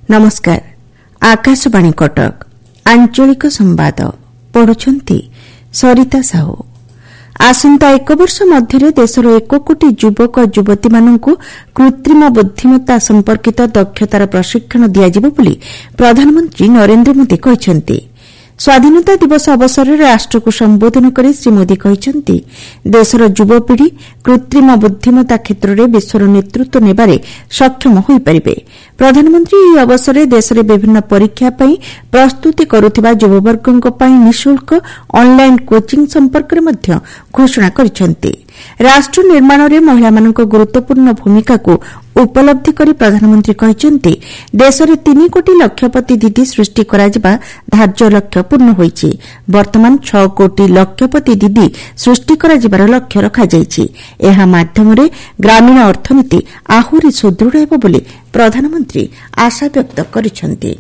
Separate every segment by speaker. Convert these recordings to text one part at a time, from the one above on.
Speaker 1: नमस्कार। आकाशवाणी कटक आंचलिक संवाद पढ़ुछंती सरिता साहू। आसंता एक वर्ष मध्य देशर 1 कोटी युवक युवती मानक कृत्रिम बुद्धिमत्ता संपर्कित दक्षतार प्रशिक्षण दियाजिब बोली प्रधानमंत्री नरेंद्र मोदी कहते। स्वाधीनता दिवस अवसर में राष्ट्र को संबोधन कर श्री मोदी कहते देशर युवपीढ़ी कृत्रिम बुद्धिमत्ता क्षेत्र में विश्वर नेतृत्व नेबारे सक्षम हो पारे। प्रधानमंत्री यह अवसर में देश में विभिन्न परीक्षा प्रस्तुति करुथिबा युववर्गों निःशुल्क ऑनलाइन कोचिंग संपर्क में घोषणा करिसेंती। राष्ट्र निर्माण में महिला गुरुत्वपूर्ण भूमिका को उपलब्धि करी प्रधानमंत्री कहते देश में 3 कोटी लक्षपति दीदी सृष्टि कराजिबा धार्य लक्ष्य पूर्ण होईछि। वर्तमान 6 कोटी लक्षपति दीदी सृष्टि कराजिबार लक्ष्य रखाଯାଇଛି। एहा माध्यमरे ग्रामीण अर्थनीति आहुरी सुदृढ़ हेबो बोली प्रधानमंत्री आशा व्यक्त करिसेंती।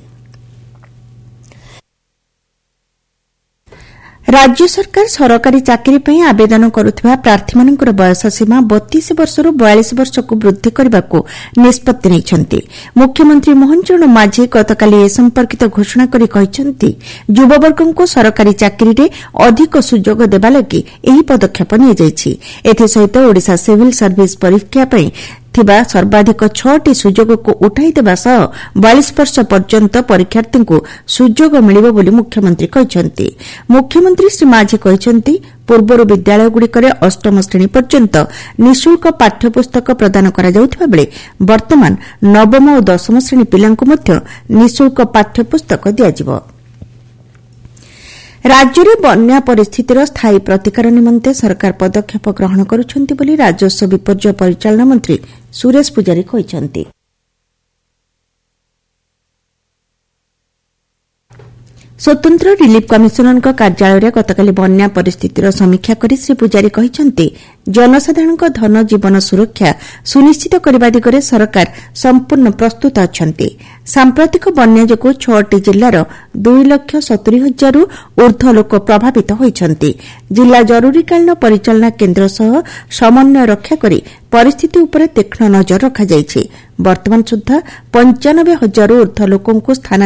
Speaker 1: राज्य सरकार सरकारी चाकरी पर आवेदन करुथिबा प्रार्थीमानकर बयस सीमा 32 वर्षरू 42 वर्ष को वृद्धि करने को निष्पत्ति नेइछंती। मुख्यमंत्री मोहन चरण माझी गतकाली ए संपर्कित घोषणा करी कहते युववर्गों को सरकारी चाकरी रे अधिक सुजोग देबा लगी एही पदक्षेप नियाଯାଇଛି। एथिसहित ओडिशा सिविल सर्विस परीक्षा पई थिबा सर्वाधिक 6टी सुजोग को उठाई देबा सह 42 वर्ष पर्यंत परीक्षार्थी को सुजोग मिलिबो बोली मुख्यमंत्री कहते। मुख्यमंत्री श्री माझी कहते पूर्वर विद्यालयगुड़िकरे 8म श्रेणी पर्यंत निःशुल्क पाठ्यपुस्तक प्रदान करा जाउथिबा बेले वर्तमान 9म और 10म श्रेणी पिलांकु मध्य निःशुल्क पाठ्यपुस्तक दियाजिबो। राज्य में बन्या परिस्थितिर स्थायी प्रतिकार निमंते सरकार पदक्षेप ग्रहण करुछंती बोली राजस्व विपर्यय परिचालना मंत्री सुरेश पुजारी कहते। स्वतंत्र रिलीफ कमिशनर कार्यालय गतकाली बन्या परिस्थितिर समीक्षा करी श्री पुजारी कहते जनसाधारण धन जीवन सुरक्षा सुनिश्चित करने दिगरे सरकार संपूर्ण प्रस्तुत अछंती। सांप्रतिक बन्या जोगु 6टी जिल्लार 2,70,000 ऊर्ध्व लोक प्रभावित होइछंती। जिला जरूरीकालीन परिचालना केन्द्र सह समन्वय रक्षा करी परिस्थिति उपरे तीक्ष्ण नजर रखा जाइछि। वर्तमान सुद्धा 95,000 ऊर्ध्व लोकंकु स्थान